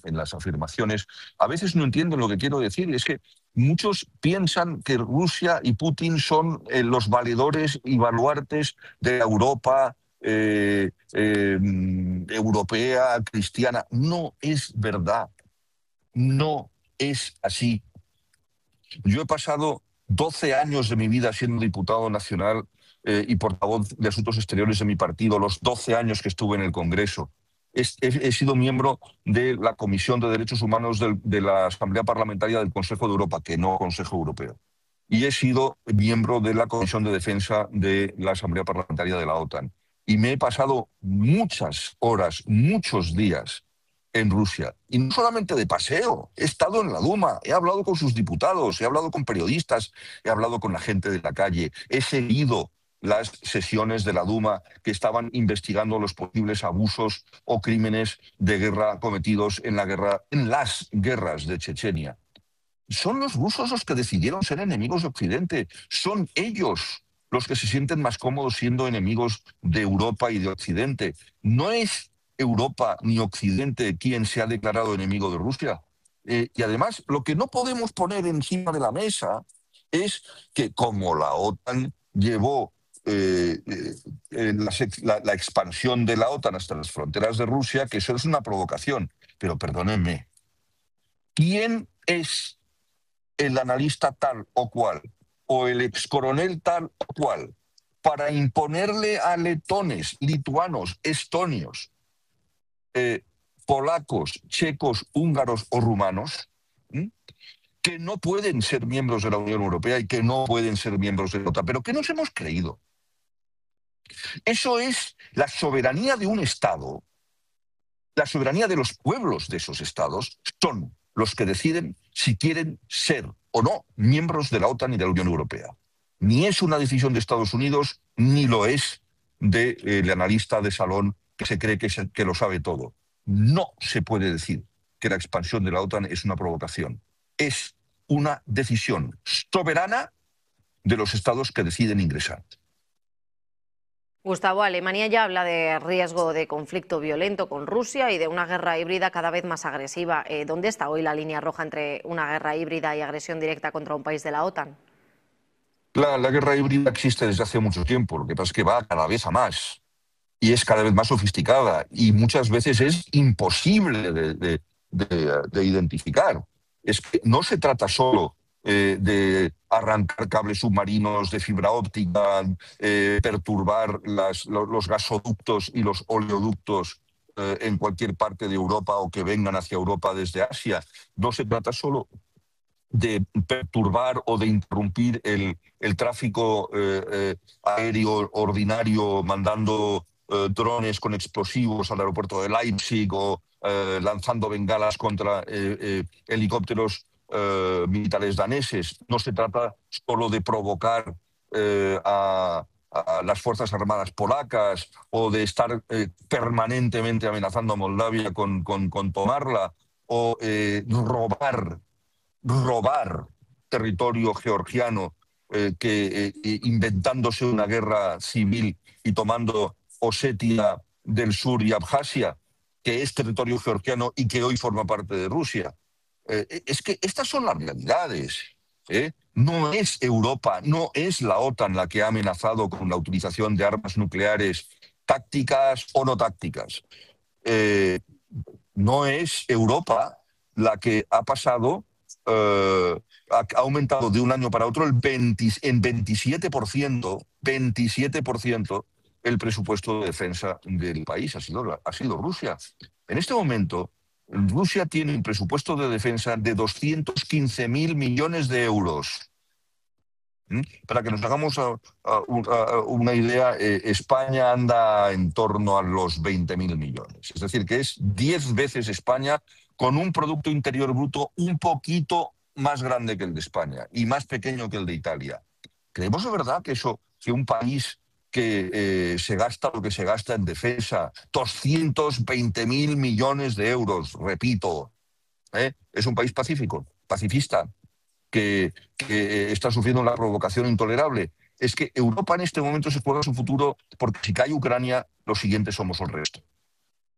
en las afirmaciones, a veces no entienden lo que quiero decir. Es que muchos piensan que Rusia y Putin son los valedores y baluartes de la Europa europea, cristiana. No es verdad. No es así. Yo he pasado 12 años de mi vida siendo diputado nacional y portavoz de Asuntos Exteriores de mi partido, los 12 años que estuve en el Congreso. He sido miembro de la Comisión de Derechos Humanos de la Asamblea Parlamentaria del Consejo de Europa, que no Consejo Europeo. Y he sido miembro de la Comisión de Defensa de la Asamblea Parlamentaria de la OTAN. Y me he pasado muchas horas, muchos días en Rusia. Y no solamente de paseo, he estado en la Duma, he hablado con sus diputados, he hablado con periodistas, he hablado con la gente de la calle, he seguido las sesiones de la Duma que estaban investigando los posibles abusos o crímenes de guerra cometidos en las guerras de Chechenia. Son los rusos los que decidieron ser enemigos de Occidente. Son ellos los que se sienten más cómodos siendo enemigos de Europa y de Occidente. No es Europa ni Occidente quien se ha declarado enemigo de Rusia. Y además, lo que no podemos poner encima de la mesa es que como la OTAN llevó la expansión de la OTAN hasta las fronteras de Rusia, que eso es una provocación. Pero perdónenme, ¿quién es el analista tal o cual o el excoronel tal o cual para imponerle a letones, lituanos, estonios, polacos, checos, húngaros o rumanos que no pueden ser miembros de la Unión Europea y que no pueden ser miembros de la OTAN? ¿Pero qué nos hemos creído? Eso es la soberanía de un Estado. La soberanía de los pueblos de esos estados son los que deciden si quieren ser o no miembros de la OTAN y de la Unión Europea. Ni es una decisión de Estados Unidos, ni lo es del analista de salón que se cree que lo sabe todo. No se puede decir que la expansión de la OTAN es una provocación. Es una decisión soberana de los estados que deciden ingresar. Gustavo, Alemania ya habla de riesgo de conflicto violento con Rusia y de una guerra híbrida cada vez más agresiva. ¿Dónde está hoy la línea roja entre una guerra híbrida y agresión directa contra un país de la OTAN? La guerra híbrida existe desde hace mucho tiempo, lo que pasa es que va cada vez a más y es cada vez más sofisticada y muchas veces es imposible de identificar. Es que no se trata solo de arrancar cables submarinos de fibra óptica, perturbar los gasoductos y los oleoductos en cualquier parte de Europa o que vengan hacia Europa desde Asia. No se trata solo de perturbar o de interrumpir el tráfico aéreo ordinario mandando drones con explosivos al aeropuerto de Leipzig o lanzando bengalas contra helicópteros militares daneses. No se trata solo de provocar a las Fuerzas Armadas polacas o de estar permanentemente amenazando a Moldavia con tomarla o robar territorio georgiano, inventándose una guerra civil y tomando Osetia del Sur y Abjasia, que es territorio georgiano y que hoy forma parte de Rusia. Es que estas son las realidades. No es Europa, no es la OTAN la que ha amenazado con la utilización de armas nucleares tácticas o no tácticas. No es Europa la que ha pasado, ha aumentado de un año para otro en 27% el presupuesto de defensa del país. Ha sido Rusia. En este momento, Rusia tiene un presupuesto de defensa de 215.000 millones de euros. Para que nos hagamos una idea, España anda en torno a los 20.000 millones. Es decir, que es 10 veces España, con un Producto Interior Bruto un poquito más grande que el de España y más pequeño que el de Italia. ¿Creemos de verdad que un país que se gasta lo que se gasta en defensa, 220.000 millones de euros, repito, es un país pacífico, pacifista, que está sufriendo una provocación intolerable? Es que Europa en este momento se juega su futuro porque si cae Ucrania, los siguientes somos el resto.